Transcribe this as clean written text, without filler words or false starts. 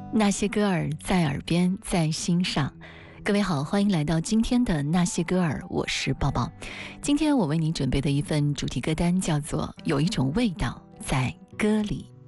那些歌儿在耳边，在心上。各位好，欢迎来到今天的那些歌儿，我是抱抱。今天我为你准备的一份主题歌单叫做《有一种味道在歌里》。